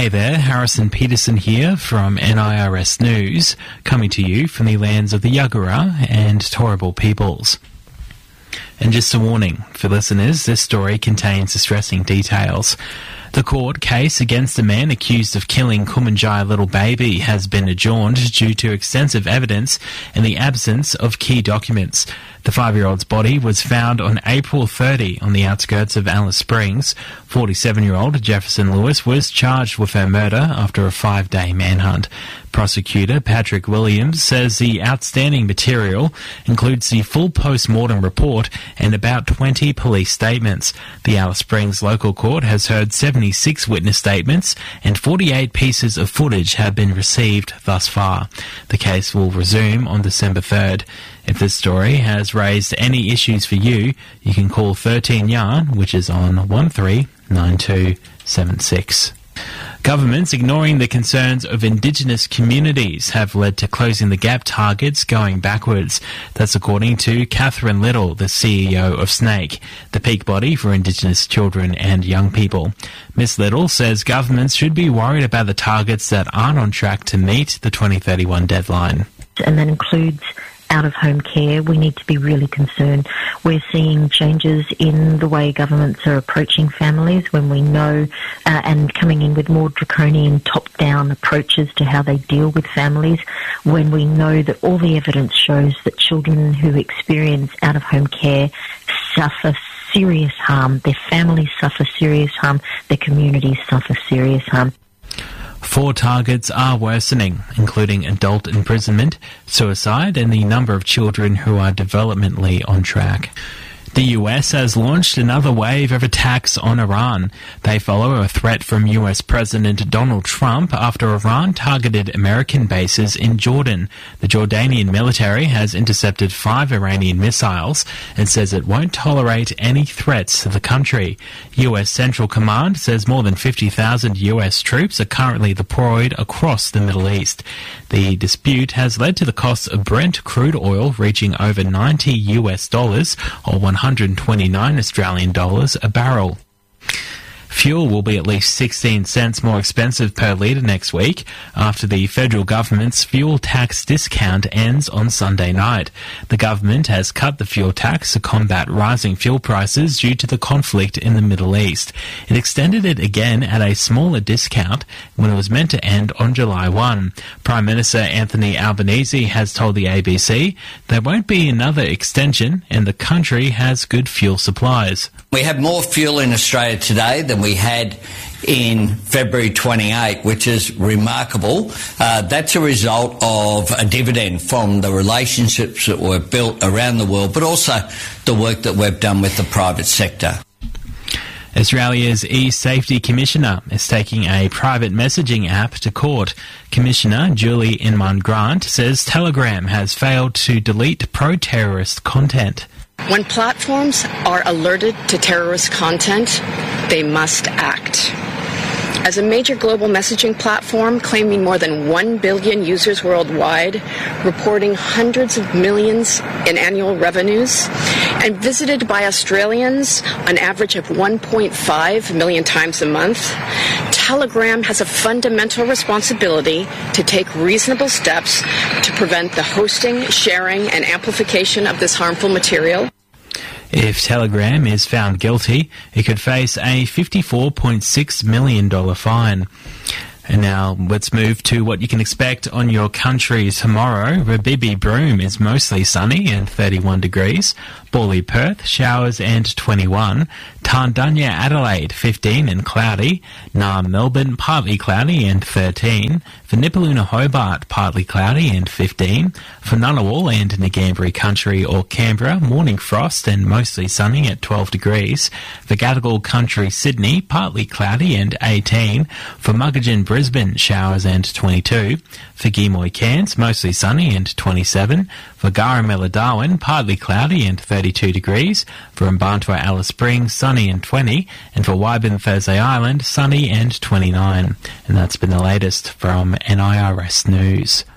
Hey there, Harrison Peterson here from NIRS News, coming to you from the lands of the Yagara and Turrbal peoples. And just a warning for listeners, this story contains distressing details. The court case against a man accused of killing Kumanjai little baby has been adjourned due to extensive evidence and the absence of key documents. The 5-year-old's body was found on April 30 on the outskirts of Alice Springs. 47-year-old Jefferson Lewis was charged with her murder after a 5-day manhunt. Prosecutor Patrick Williams says the outstanding material includes the full post-mortem report and about 20 police statements. The Alice Springs local court has heard 76 witness statements and 48 pieces of footage have been received thus far. The case will resume on December 3rd. If this story has raised any issues for you, you can call 13 Yarn, which is on 139276. Governments ignoring the concerns of Indigenous communities have led to closing the gap targets going backwards. That's according to Catherine Little, the CEO of SNAKE, the peak body for Indigenous children and young people. Ms. Little says governments should be worried about the targets that aren't on track to meet the 2031 deadline. And that includes out-of-home care. We need to be really concerned. We're seeing changes in the way governments are approaching families when we know and coming in with more draconian top-down approaches to how they deal with families, when we know that all the evidence shows that children who experience out-of-home care suffer serious harm, their families suffer serious harm, their communities suffer serious harm. 4 targets are worsening, including adult imprisonment, suicide, and the number of children who are developmentally on track. The US has launched another wave of attacks on Iran. They follow a threat from US President Donald Trump after Iran targeted American bases in Jordan. The Jordanian military has intercepted 5 Iranian missiles and says it won't tolerate any threats to the country. US Central Command says more than 50,000 US troops are currently deployed across the Middle East. The dispute has led to the cost of Brent crude oil reaching over $90 or 129 Australian dollars a barrel. Fuel will be at least 16 cents more expensive per litre next week after the federal government's fuel tax discount ends on Sunday night. The government has cut the fuel tax to combat rising fuel prices due to the conflict in the Middle East. It extended it again at a smaller discount when it was meant to end on July 1. Prime Minister Anthony Albanese has told the ABC there won't be another extension and the country has good fuel supplies. We have more fuel in Australia today than we had in February 28, which is remarkable. That's a result of a dividend from the relationships that were built around the world, but also the work that we've done with the private sector. Australia's e-Safety Commissioner is taking a private messaging app to court. Commissioner Julie Inman-Grant says Telegram has failed to delete pro-terrorist content. When platforms are alerted to terrorist content, they must act. As a major global messaging platform claiming more than 1 billion users worldwide, reporting hundreds of millions in annual revenues, and visited by Australians on average of 1.5 million times a month, Telegram has a fundamental responsibility to take reasonable steps to prevent the hosting, sharing, and amplification of this harmful material. If Telegram is found guilty, it could face a $54.6 million fine. And now let's move to what you can expect on your country tomorrow. Rabibi Broome is mostly sunny and 31 degrees. Bawley Perth, showers and 21. Tarndanya Adelaide, 15 and cloudy. Naarm Melbourne, partly cloudy and 13. For Nipaluna Hobart, partly cloudy and 15. For Ngunnawal and Ngambri Country or Canberra, morning frost and mostly sunny at 12 degrees. For Gadigal Country Sydney, partly cloudy and 18. For Muggeridge Brisbane, showers and 22. For Gimoy Cairns, mostly sunny and 27. For Garamella Darwin, partly cloudy and 32 degrees. For Mbantua Alice Springs, sunny and 20. And for Wyburn Thursday Island, sunny and 29. And that's been the latest from NIRS News.